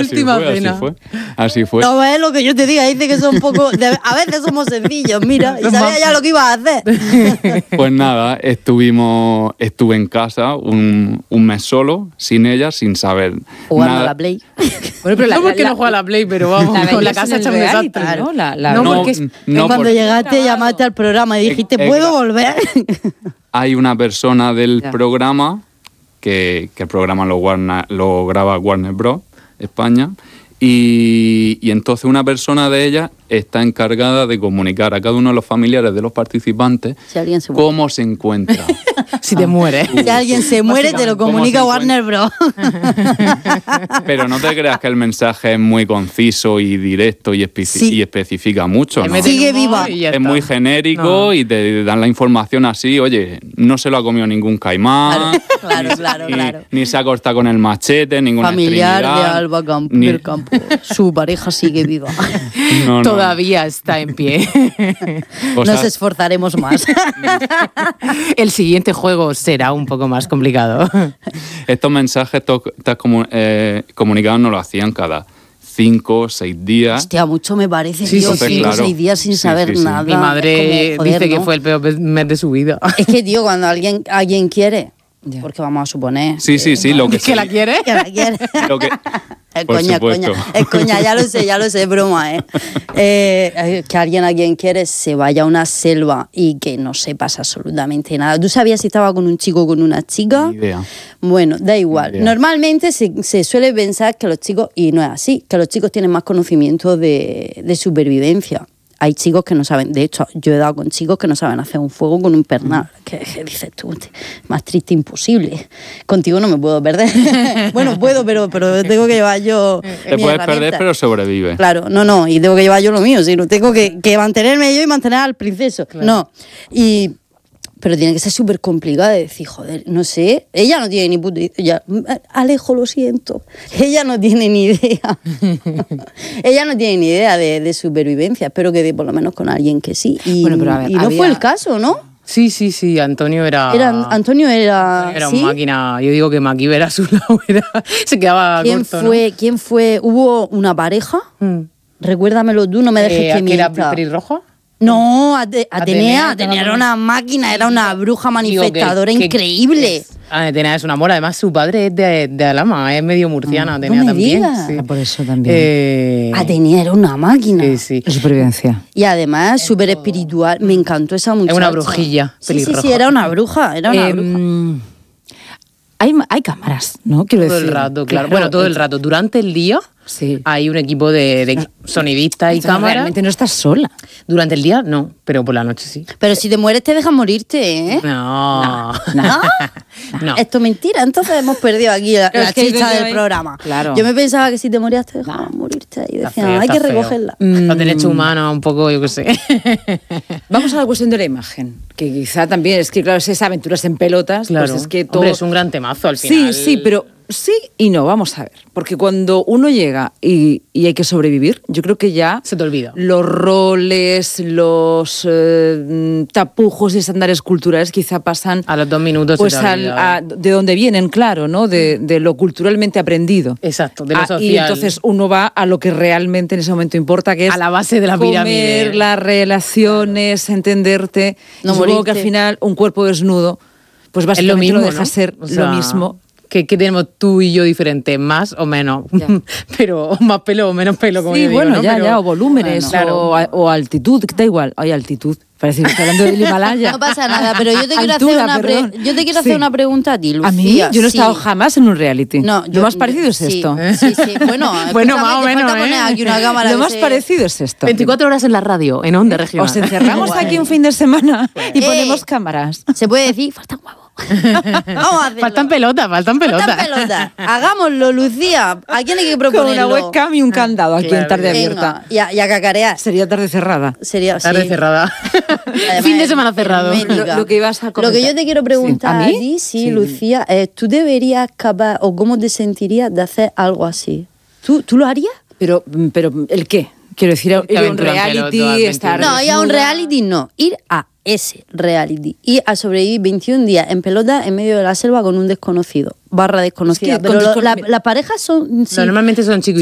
última cena. Así fue. No es lo que yo te diga, dice que son un poco... a veces somos sencillos, mira, y sabía ya lo que ibas a hacer. Pues nada, estuve en casa un mes solo, sin ella, sin saber Jugando nada. a la Play. Bueno, pero no porque no juega a la Play, pero vamos, con la casa hecha un desastre, ¿no? Cuando llegaste, llamaste al programa y dijiste, ¿puedo volver? Hay una persona del programa, que el programa lo graba Warner Bros. España, y entonces una persona de ellas está encargada de comunicar a cada uno de los familiares de los participantes cómo se encuentra. Si te mueres. Si alguien se muere, te lo comunica Warner Bros. Pero no te creas que el mensaje es muy conciso y directo y especifica mucho, ¿no? Sigue viva. Es muy genérico y te dan la información así, oye, no se lo ha comido ningún caimán. Claro. Ni se ha cortado con el machete, ninguna familiar extremidad, de Alba del Campo. Su pareja sigue viva. Todavía está en pie. Nos esforzaremos más. El siguiente juego será un poco más complicado. Estos mensajes, estas comunicados nos lo hacían cada 5 o 6 días. Hostia, mucho me parece, tío, 5 o 6 días sin saber nada. Mi madre dice que fue el peor mes de su vida. Es que, tío, cuando alguien quiere, porque vamos a suponer... Sí, lo que ¿Que la quiere? Que la quiere. Es coña, ya lo sé, broma, que alguien quiere se vaya a una selva y que no sepas absolutamente nada. ¿Tú sabías si estaba con un chico o con una chica? Ni idea. Bueno, da igual. Normalmente se suele pensar que los chicos, y no es así, que los chicos tienen más conocimiento de supervivencia. Hay chicos que no saben, de hecho, yo he dado con chicos que no saben hacer un fuego con un pernal. Que dices tú, más triste imposible. Contigo no me puedo perder. Bueno, puedo, pero tengo que llevar yo. Te puedes perder, pero sobrevive. Claro, no, y tengo que llevar yo lo mío, sino tengo que mantenerme yo y mantener al princeso. Claro. No, pero tiene que ser súper complicado de decir, joder, no sé, ella no tiene ni puta idea. Alejo, lo siento. Ella no tiene ni idea. Ella no tiene ni idea de supervivencia. Espero que dé por lo menos con alguien que sí. Bueno, pero a ver, no fue el caso, ¿no? Sí, Antonio era... Antonio era ¿sí? Una máquina, yo digo que Maquivera a su lado se quedaba corto, ¿Quién fue? ¿Hubo una pareja? Recuérdamelo tú, no me dejes que mienta. ¿Era pelirroja? No, Atenea era una máquina, era una bruja manifestadora increíble. Atenea es un amor, además su padre es de Alhama, es medio murciana, Atenea también. Sí. Por eso también. Atenea era una máquina. Sí. De supervivencia. Y además súper espiritual, me encantó esa muchacha. Es una brujilla pelirroja. Sí, era una bruja, Hay cámaras, ¿no? Quiero decir. Todo el rato, claro. Bueno, todo el rato. Durante el día hay un equipo de sonidistas y cámaras. Realmente no estás sola. Durante el día no, pero por la noche sí. Pero si te mueres te dejan morirte, ¿eh? No. Esto es mentira, entonces hemos perdido aquí la chicha del programa. Claro. Yo me pensaba que si te morías te dejaban morirte y decían, hay que recogerla. Los derechos humanos, un poco, yo qué sé. Vamos a la cuestión de la imagen, que quizá también es que, claro, esas aventuras en pelotas, claro. Pues es que todo... Hombre, es un gran temazo al final. Sí, pero sí y no, vamos a ver. Porque cuando uno llega y hay que sobrevivir, yo creo que ya... Se te olvida. Los roles, los tapujos y estándares culturales quizá pasan... A los 2 minutos pues se te olvida. de donde vienen, claro, ¿no? De lo culturalmente aprendido. Exacto, de lo social. Y entonces uno va a lo que realmente en ese momento importa, que es... A la base de la pirámide. Comer, las relaciones, entenderte. No supongo morirte. que al final un cuerpo desnudo, pues básicamente es lo mismo, no deja ¿no? ser O sea, lo mismo. ¿Qué tenemos tú y yo diferente? ¿Más o menos? Pero más pelo o menos pelo, como Sí, yo digo, bueno, ¿no? ya, o volúmenes, claro. o altitud, que da igual, hay altitud. Parece que estoy hablando del Himalaya. No pasa nada, pero yo te quiero Altura, hacer una pregunta a ti, Lucía. A mí, yo no he estado jamás en un reality. No, lo más parecido es esto. Sí. Bueno, más o menos, poner aquí una cámara Lo más parecido es esto. 24 horas en la radio, en Onda Regional. Os encerramos aquí un fin de semana y ponemos cámaras. Se puede decir, falta un huevo. Vamos a hacerlo. Faltan pelotas. Hagámoslo, Lucía. ¿A quién hay que proponerlo? Con una webcam y un candado aquí en tarde abierta. Y a cacarear. Sería tarde cerrada. Tarde cerrada. Fin de semana cerrado. Lo que ibas a comentar. Lo que yo te quiero preguntar ¿A a mí? ti, sí, Lucía, ¿tú deberías capaz o cómo te sentirías de hacer algo así? ¿Tú lo harías? Pero ¿el qué? Quiero decir, ir a un reality, estar... No, ir a un reality no. Ir a ese reality. Ir a sobrevivir 21 días en pelota en medio de la selva con un desconocido. /desconocida. Sí, pero las parejas son... Sí. Normalmente son chicos